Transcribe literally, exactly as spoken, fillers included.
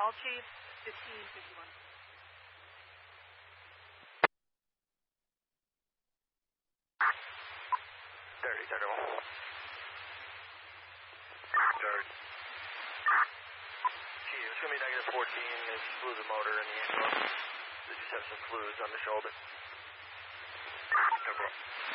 Call Chief, fifteen fifty-one. Dirty, Tucker one. Dirty. Chief, it's going to be negative fourteen. It's blew the motor in the ambulance. They just have some fluids on the shoulder. No problem.